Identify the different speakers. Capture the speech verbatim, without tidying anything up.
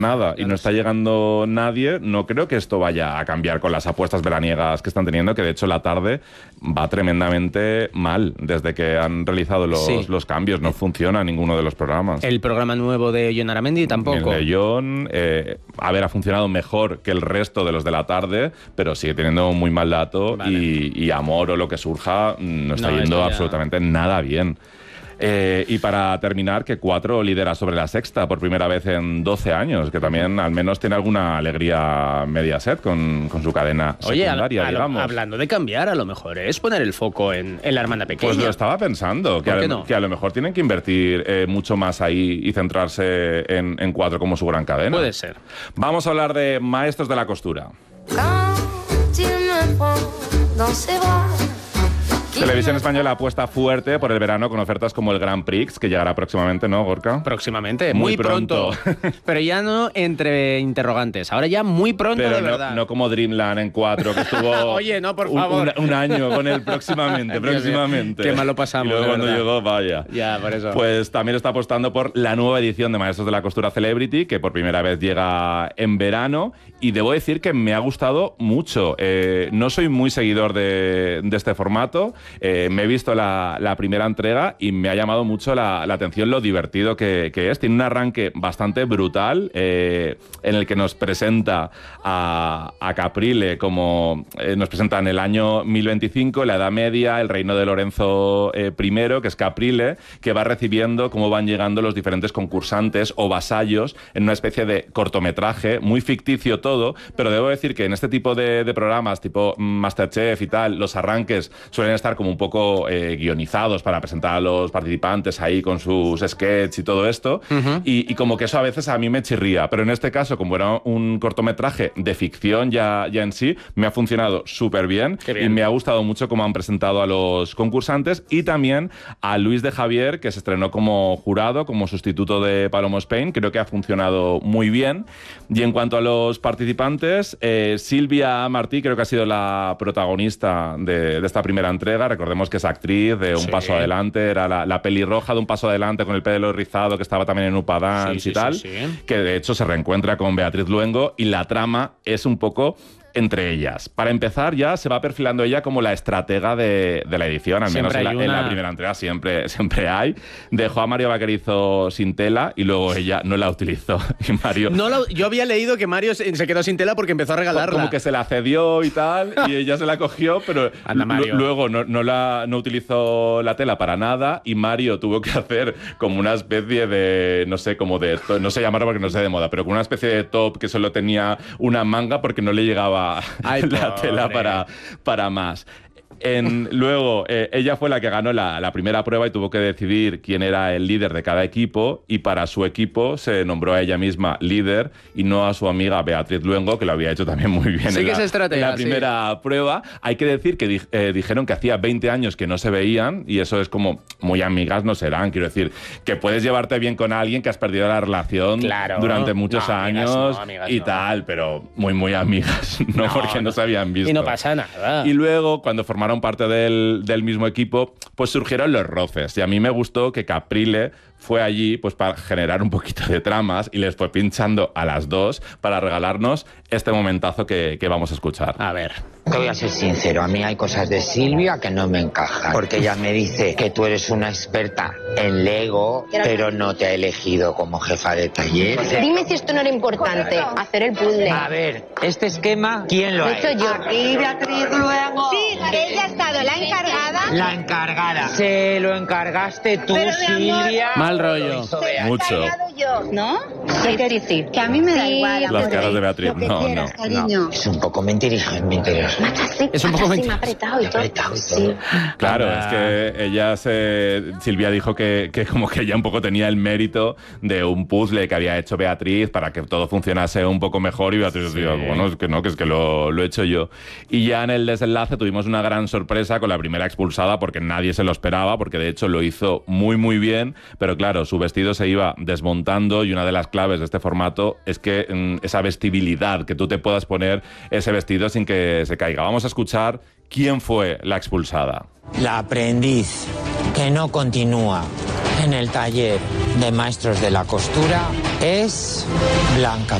Speaker 1: nada y no está llegando nadie, no creo que esto vaya a cambiar con las apuestas veraniegas que están teniendo, que de hecho la tarde va tremendamente mal desde que han realizado los, sí. los cambios, no funciona ninguno de los programas.
Speaker 2: El programa nuevo de Jon Aramendi tampoco.
Speaker 1: El de Jon, eh, a ver, ha funcionado mejor que el resto de los de la tarde, pero sigue teniendo muy mal dato. Vale. y, y Amor o lo que surja no está no, yendo ya... absolutamente nada bien. Eh, y para terminar, que Cuatro lidera sobre La Sexta por primera vez en doce años, que también al menos tiene alguna alegría Mediaset con, con su cadena
Speaker 2: Oye,
Speaker 1: secundaria,
Speaker 2: a, a
Speaker 1: digamos.
Speaker 2: Lo, hablando de cambiar, a lo mejor es poner el foco en, en la hermana pequeña.
Speaker 1: Pues lo estaba pensando, que, a, no? que a lo mejor tienen que invertir eh, mucho más ahí y centrarse en, en Cuatro como su gran cadena.
Speaker 2: Puede ser.
Speaker 1: Vamos a hablar de maestros de la costura. Televisión Española apuesta fuerte por el verano con ofertas como el Grand Prix, que llegará próximamente, ¿no, Gorka?
Speaker 2: Próximamente, muy, muy pronto. pronto. Pero ya no entre interrogantes, ahora ya muy pronto.
Speaker 1: Pero
Speaker 2: de
Speaker 1: no,
Speaker 2: verdad.
Speaker 1: no como Dreamland en Cuatro, que estuvo
Speaker 2: Oye, no, por favor.
Speaker 1: Un, un, un año con él próximamente, próximamente.
Speaker 2: Qué mal lo pasamos.
Speaker 1: Y luego cuando
Speaker 2: verdad.
Speaker 1: llegó, vaya.
Speaker 2: Ya, por eso.
Speaker 1: Pues también está apostando por la nueva edición de Maestros de la Costura Celebrity, que por primera vez llega en verano. Y debo decir que me ha gustado mucho. Eh, no soy muy seguidor de, de este formato. Eh, me he visto la, la primera entrega y me ha llamado mucho la, la atención lo divertido que, que es. Tiene un arranque bastante brutal eh, en el que nos presenta a, a Caprile como eh, nos presenta en el año mil veinticinco, la Edad Media, el reino de Lorenzo eh, I, que es Caprile, que va recibiendo cómo van llegando los diferentes concursantes o vasallos en una especie de cortometraje, muy ficticio todo, pero debo decir que en este tipo de, de programas, tipo Masterchef y tal, los arranques suelen estar como un poco eh, guionizados para presentar a los participantes ahí con sus sketches y todo esto, uh-huh. y, y como que eso a veces a mí me chirría, pero en este caso, como era un cortometraje de ficción ya, ya en sí, me ha funcionado súper bien, bien y me ha gustado mucho cómo han presentado a los concursantes y también a Luis de Javier, que se estrenó como jurado, como sustituto de Palomo Spain. Creo que ha funcionado muy bien. Y en cuanto a los participantes, eh, Silvia Martí creo que ha sido la protagonista de, de esta primera entrega. Recordemos que es actriz de Un sí. Paso Adelante, era la, la pelirroja de Un Paso Adelante con el pelo rizado, que estaba también en Upa Dance sí, sí, y tal, sí, sí. que de hecho se reencuentra con Beatriz Luengo y la trama es un poco entre ellas. Para empezar, ya se va perfilando ella como la estratega de, de la edición, al siempre menos en la, una... en la primera entrega siempre, siempre hay. Dejó a Mario Vaquerizo sin tela y luego ella no la utilizó. Y Mario...
Speaker 2: No la, yo había leído que Mario se, se quedó sin tela porque empezó a regalarla.
Speaker 1: Como que se la cedió y tal, y ella se la cogió, pero
Speaker 2: Anda, Mario.
Speaker 1: luego no, no, la, no utilizó la tela para nada y Mario tuvo que hacer como una especie de, no sé, como de, no sé llamarlo porque no sé de moda, pero como una especie de top que solo tenía una manga porque no le llegaba Ay, la pobre. tela para, para más. En, luego, eh, ella fue la que ganó la, la primera prueba y tuvo que decidir quién era el líder de cada equipo, y para su equipo se nombró a ella misma líder y no a su amiga Beatriz Luengo, que lo había hecho también muy bien
Speaker 2: sí
Speaker 1: en,
Speaker 2: que
Speaker 1: la,
Speaker 2: es estratega,
Speaker 1: en la primera
Speaker 2: sí.
Speaker 1: prueba. Hay que decir que di, eh, dijeron que hacía veinte años que no se veían, y eso es como muy amigas no serán. Quiero decir, que puedes llevarte bien con alguien que has perdido la relación
Speaker 2: claro.
Speaker 1: durante muchos
Speaker 2: no,
Speaker 1: años
Speaker 2: amigas no, amigas
Speaker 1: y
Speaker 2: no.
Speaker 1: tal, pero muy, muy amigas, no, no porque no, no se habían visto.
Speaker 2: Y no pasa nada.
Speaker 1: Y luego, cuando formaron parte del del mismo equipo, pues surgieron los roces. Y a mí me gustó que Caprile fue allí pues para generar un poquito de tramas y les fue pinchando a las dos para regalarnos este momentazo que, que vamos a escuchar.
Speaker 2: A ver.
Speaker 3: Te voy a ser sincero, a mí hay cosas de Silvia que no me encajan, porque ella me dice que tú eres una experta en Lego, pero no te ha elegido como jefa de taller.
Speaker 4: Dime si esto no era importante, hacer el puzzle.
Speaker 3: A ver, este esquema, ¿quién lo ha hecho?
Speaker 4: yo.
Speaker 5: Aquí, Beatriz Luengo.
Speaker 4: Sí, ella ha estado la encargada.
Speaker 3: La encargada. Se lo encargaste tú,
Speaker 4: pero,
Speaker 3: Silvia.
Speaker 2: Mal rollo.
Speaker 1: Mucho.
Speaker 4: Yo, ¿no? ¿Qué te decir? Que a mí me da sí, igual.
Speaker 1: Las caras de Beatriz, no,
Speaker 4: quieras,
Speaker 1: no.
Speaker 3: no. Es un poco mentiroso, es mentiroso.
Speaker 2: Es un poco
Speaker 4: sí, me ha apretado y todo. Apretado,
Speaker 3: sí.
Speaker 1: Claro,
Speaker 2: ah.
Speaker 1: es que ella se... Silvia dijo que, que como que ella un poco tenía el mérito de un puzzle que había hecho Beatriz para que todo funcionase un poco mejor, y Beatriz sí. dijo, bueno, es que no, que es que lo, lo he hecho yo. Y ya en el desenlace tuvimos una gran sorpresa con la primera expulsada, porque nadie se lo esperaba, porque de hecho lo hizo muy muy bien, pero claro, su vestido se iba desmontando, y una de las claves de este formato es que mm, esa vestibilidad, que tú te puedas poner ese vestido sin que se caiga. Vamos a escuchar quién fue la expulsada.
Speaker 3: La aprendiz que no continúa en el taller de maestros de la costura
Speaker 5: es Blanca